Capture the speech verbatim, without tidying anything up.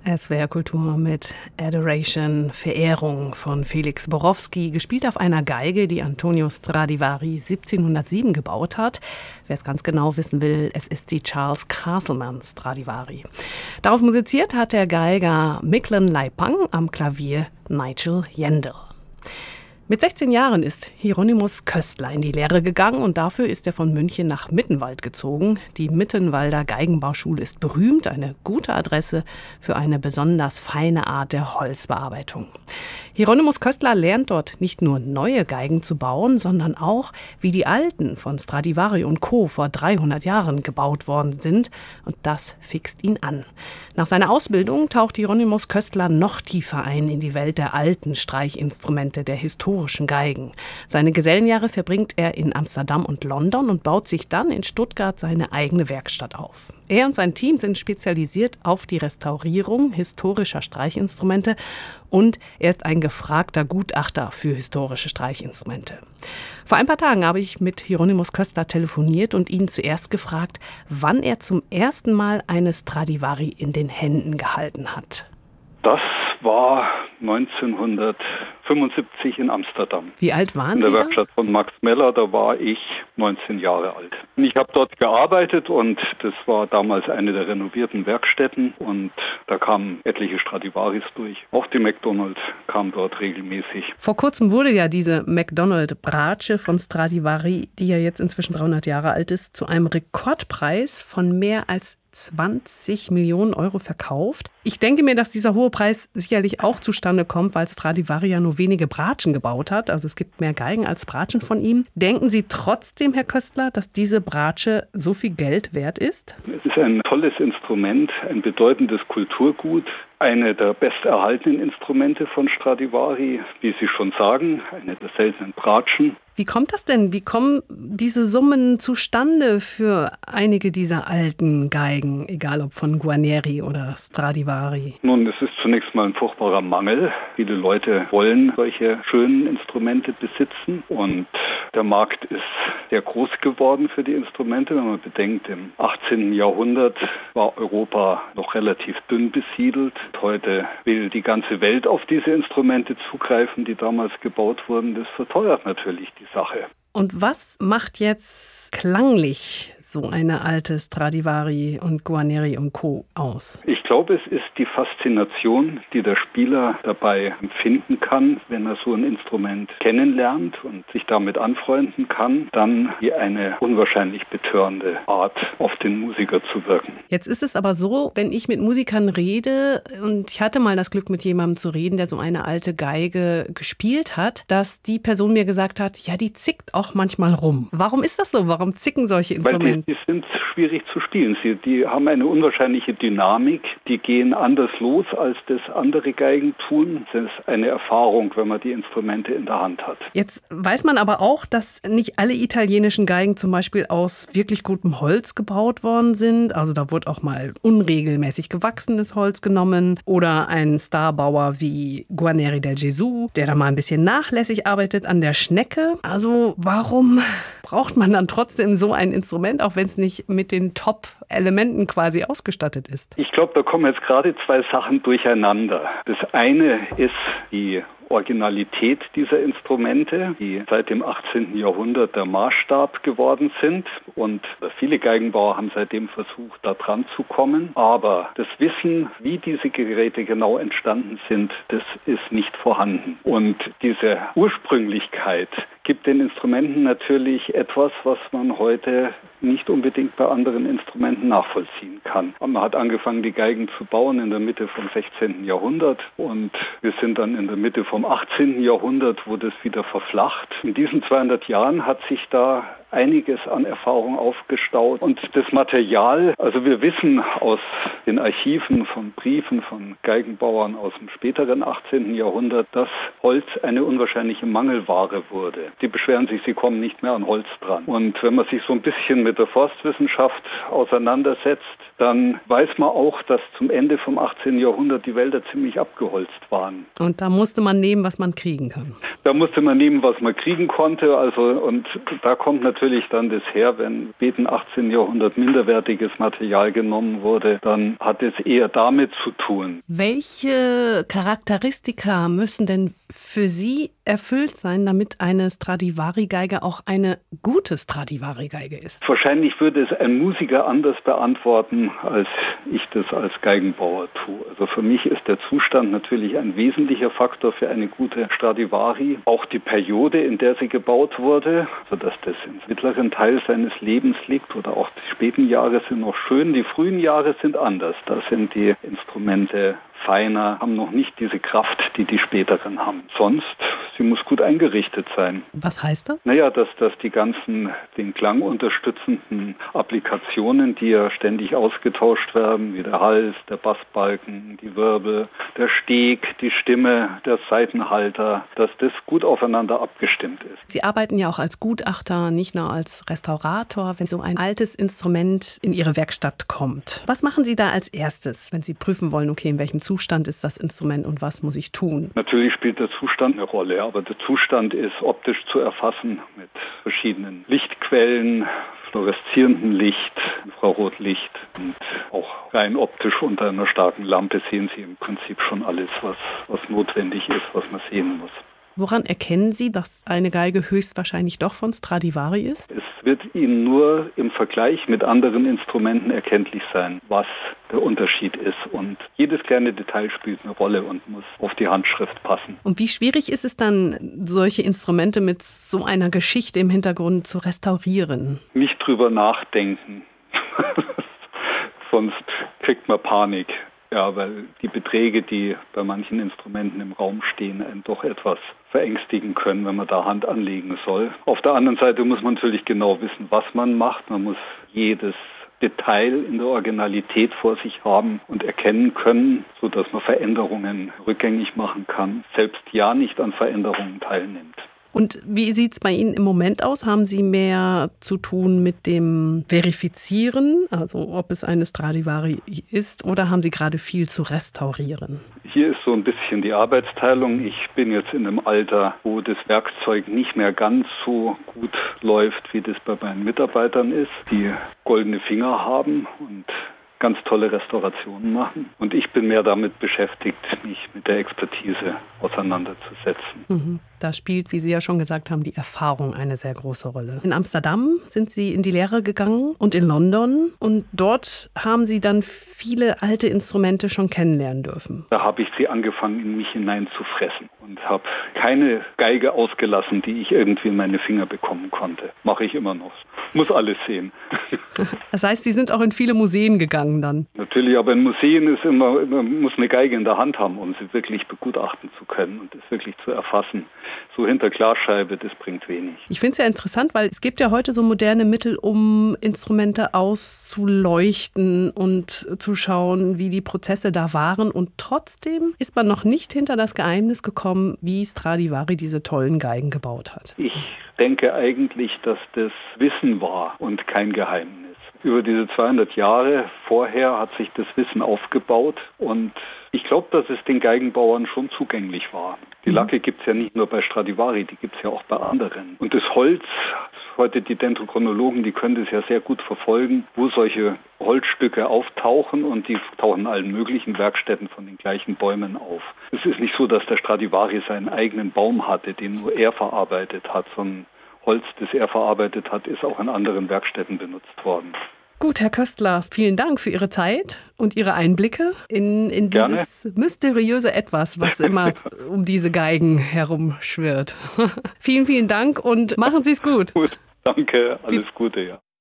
S W R Kultur mit Adoration, Verehrung von Felix Borowski, gespielt auf einer Geige, die Antonio Stradivari siebzehnhundertsieben gebaut hat. Wer es ganz genau wissen will, es ist die Charles Castleman Stradivari. Darauf musiziert hat der Geiger Micklin Leipang, am Klavier Nigel Yandell. Mit sechzehn Jahren ist Hieronymus Köstler in die Lehre gegangen und dafür ist er von München nach Mittenwald gezogen. Die Mittenwalder Geigenbauschule ist berühmt, eine gute Adresse für eine besonders feine Art der Holzbearbeitung. Hieronymus Köstler lernt dort nicht nur neue Geigen zu bauen, sondern auch, wie die alten von Stradivari und Co. vor dreihundert Jahren gebaut worden sind. Und das fixt ihn an. Nach seiner Ausbildung taucht Hieronymus Köstler noch tiefer ein in die Welt der alten Streichinstrumente, der historischen Geigen. Seine Gesellenjahre verbringt er in Amsterdam und London und baut sich dann in Stuttgart seine eigene Werkstatt auf. Er und sein Team sind spezialisiert auf die Restaurierung historischer Streichinstrumente und er ist ein gefragter Gutachter für historische Streichinstrumente. Vor ein paar Tagen habe ich mit Hieronymus Köstler telefoniert und ihn zuerst gefragt, wann er zum ersten Mal eine Stradivari in den Händen gehalten hat. Das war neunzehnhundertfünfundsiebzig in Amsterdam. Wie alt waren Sie da? In der da? Werkstatt von Max Meller, da war ich neunzehn Jahre alt. Ich habe dort gearbeitet und das war damals eine der renovierten Werkstätten und da kamen etliche Stradivaris durch. Auch die McDonald kam dort regelmäßig. Vor kurzem wurde ja diese McDonald Bratsche von Stradivari, die ja jetzt inzwischen dreihundert Jahre alt ist, zu einem Rekordpreis von mehr als zwanzig Millionen Euro verkauft. Ich denke mir, dass dieser hohe Preis sicherlich auch zustande kommt, weil Stradivari ja nur wenige Bratschen gebaut hat. Also es gibt mehr Geigen als Bratschen von ihm. Denken Sie trotzdem, Herr Köstler, dass diese Bratsche so viel Geld wert ist? Es ist ein tolles Instrument, ein bedeutendes Kulturgut. Eine der besterhaltenen Instrumente von Stradivari, wie Sie schon sagen, eine der seltenen Bratschen. Wie kommt das denn? Wie kommen diese Summen zustande für einige dieser alten Geigen, egal ob von Guarneri oder Stradivari? Nun, es ist zunächst mal ein furchtbarer Mangel. Viele Leute wollen solche schönen Instrumente besitzen und der Markt ist sehr groß geworden für die Instrumente. Wenn man bedenkt, im achtzehnten Jahrhundert war Europa noch relativ dünn besiedelt. Heute will die ganze Welt auf diese Instrumente zugreifen, die damals gebaut wurden. Das verteuert natürlich die Sache. Und was macht jetzt klanglich so eine alte Stradivari und Guarneri und Co. aus? Ich glaube, es ist die Faszination, die der Spieler dabei empfinden kann, wenn er so ein Instrument kennenlernt und sich damit anfreunden kann, dann wie eine unwahrscheinlich betörende Art auf den Musiker zu wirken. Jetzt ist es aber so, wenn ich mit Musikern rede, und ich hatte mal das Glück, mit jemandem zu reden, der so eine alte Geige gespielt hat, dass die Person mir gesagt hat, ja, die zickt auch manchmal rum. Warum ist das so? Warum zicken solche Instrumente? Weil die, die sind schwierig zu spielen. Sie, die haben eine unwahrscheinliche Dynamik. Die gehen anders los, als das andere Geigen tun. Das ist eine Erfahrung, wenn man die Instrumente in der Hand hat. Jetzt weiß man aber auch, dass nicht alle italienischen Geigen zum Beispiel aus wirklich gutem Holz gebaut worden sind. Also da wurde auch mal unregelmäßig gewachsenes Holz genommen. Oder ein Starbauer wie Guarneri del Gesù, der da mal ein bisschen nachlässig arbeitet an der Schnecke. Also warum braucht man dann trotzdem so ein Instrument, auch wenn es nicht mit den Top-Elementen quasi ausgestattet ist? Ich glaube, da kommen jetzt gerade zwei Sachen durcheinander. Das eine ist die Originalität dieser Instrumente, die seit dem achtzehnten Jahrhundert der Maßstab geworden sind. Und viele Geigenbauer haben seitdem versucht, da dran zu kommen. Aber das Wissen, wie diese Geräte genau entstanden sind, das ist nicht vorhanden. Und diese Ursprünglichkeit gibt den Instrumenten natürlich etwas, was man heute nicht unbedingt bei anderen Instrumenten nachvollziehen kann. Man hat angefangen, die Geigen zu bauen in der Mitte vom sechzehnten Jahrhundert und wir sind dann in der Mitte vom achtzehnten Jahrhundert, wo das wieder verflacht. In diesen zweihundert Jahren hat sich da einiges an Erfahrung aufgestaut und das Material, also wir wissen aus den Archiven von Briefen von Geigenbauern aus dem späteren achtzehnten Jahrhundert, dass Holz eine unwahrscheinliche Mangelware wurde. Die beschweren sich, sie kommen nicht mehr an Holz dran. Und wenn man sich so ein bisschen mit der Forstwissenschaft auseinandersetzt, dann weiß man auch, dass zum Ende vom achtzehnten Jahrhundert die Wälder ziemlich abgeholzt waren. Und da musste man nehmen, was man kriegen kann. Da musste man nehmen, was man kriegen konnte. Also, und da kommt natürlich dann das her, wenn späten achtzehnten Jahrhundert minderwertiges Material genommen wurde, dann hat es eher damit zu tun. Welche Charakteristika müssen denn für Sie erfüllt sein, damit eine Stradivari-Geige auch eine gute Stradivari-Geige ist? Wahrscheinlich würde es ein Musiker anders beantworten, als ich das als Geigenbauer tue. Also für mich ist der Zustand natürlich ein wesentlicher Faktor für eine gute Stradivari. Auch die Periode, in der sie gebaut wurde, sodass das im mittleren Teil seines Lebens liegt, oder auch die späten Jahre sind noch schön, die frühen Jahre sind anders. Da sind die Instrumente feiner, haben noch nicht diese Kraft, die die späteren haben. Sonst, sie muss gut eingerichtet sein. Was heißt das? Naja, dass, dass die ganzen, den Klang unterstützenden Applikationen, die ja ständig ausgetauscht werden, wie der Hals, der Bassbalken, die Wirbel, der Steg, die Stimme, der Saitenhalter, dass das gut aufeinander abgestimmt ist. Sie arbeiten ja auch als Gutachter, nicht nur als Restaurator, wenn so ein altes Instrument in Ihre Werkstatt kommt. Was machen Sie da als erstes, wenn Sie prüfen wollen, okay, in welchem Zustand ist das Instrument und was muss ich tun? Natürlich spielt der Zustand eine Rolle, aber der Zustand ist optisch zu erfassen mit verschiedenen Lichtquellen, fluoreszierendem Licht, Infrarotlicht, und auch rein optisch unter einer starken Lampe sehen Sie im Prinzip schon alles, was, was notwendig ist, was man sehen muss. Woran erkennen Sie, dass eine Geige höchstwahrscheinlich doch von Stradivari ist? Es wird Ihnen nur im Vergleich mit anderen Instrumenten erkenntlich sein, was der Unterschied ist. Und jedes kleine Detail spielt eine Rolle und muss auf die Handschrift passen. Und wie schwierig ist es dann, solche Instrumente mit so einer Geschichte im Hintergrund zu restaurieren? Nicht drüber nachdenken. Sonst kriegt man Panik. Ja, weil die Beträge, die bei manchen Instrumenten im Raum stehen, einen doch etwas verängstigen können, wenn man da Hand anlegen soll. Auf der anderen Seite muss man natürlich genau wissen, was man macht. Man muss jedes Detail in der Originalität vor sich haben und erkennen können, sodass man Veränderungen rückgängig machen kann, selbst ja nicht an Veränderungen teilnimmt. Und wie sieht es bei Ihnen im Moment aus? Haben Sie mehr zu tun mit dem Verifizieren, also ob es eine Stradivari ist, oder haben Sie gerade viel zu restaurieren? Hier ist so ein bisschen die Arbeitsteilung. Ich bin jetzt in einem Alter, wo das Werkzeug nicht mehr ganz so gut läuft, wie das bei meinen Mitarbeitern ist, die goldene Finger haben und ganz tolle Restaurationen machen. Und ich bin mehr damit beschäftigt, mich mit der Expertise auseinanderzusetzen. Mhm. Da spielt, wie Sie ja schon gesagt haben, die Erfahrung eine sehr große Rolle. In Amsterdam sind Sie in die Lehre gegangen und in London. Und dort haben Sie dann viele alte Instrumente schon kennenlernen dürfen. Da habe ich sie angefangen, in mich hineinzufressen und habe keine Geige ausgelassen, die ich irgendwie in meine Finger bekommen konnte. Mache ich immer noch. Muss alles sehen. Das heißt, Sie sind auch in viele Museen gegangen dann? Natürlich, aber in Museen ist immer, man muss eine Geige in der Hand haben, um sie wirklich begutachten zu können und das wirklich zu erfassen. So hinter Glasscheibe, das bringt wenig. Ich finde es ja interessant, weil es gibt ja heute so moderne Mittel, um Instrumente auszuleuchten und zu schauen, wie die Prozesse da waren. Und trotzdem ist man noch nicht hinter das Geheimnis gekommen, wie Stradivari diese tollen Geigen gebaut hat. Ich denke eigentlich, dass das Wissen war und kein Geheimnis. Über diese zweihundert Jahre vorher hat sich das Wissen aufgebaut und ich glaube, dass es den Geigenbauern schon zugänglich war. Die Lacke gibt es ja nicht nur bei Stradivari, die gibt es ja auch bei anderen. Und das Holz, heute die Dendrochronologen, die können das ja sehr gut verfolgen, wo solche Holzstücke auftauchen und die tauchen in allen möglichen Werkstätten von den gleichen Bäumen auf. Es ist nicht so, dass der Stradivari seinen eigenen Baum hatte, den nur er verarbeitet hat, sondern Holz, das er verarbeitet hat, ist auch in anderen Werkstätten benutzt worden. Gut, Herr Köstler, vielen Dank für Ihre Zeit und Ihre Einblicke in, in dieses Gerne. mysteriöse Etwas, was immer um diese Geigen herumschwirrt. Vielen, vielen Dank und machen Sie es gut. Gut, danke, alles Gute, ja.